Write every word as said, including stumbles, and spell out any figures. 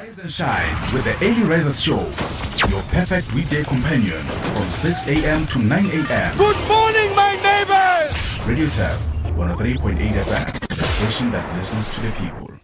Rise and shine with the Early Risers Show, your perfect weekday companion from six a.m. to nine a.m. Good morning, my neighbors! Radio Tab, one oh three point eight F M, the station that listens to the people.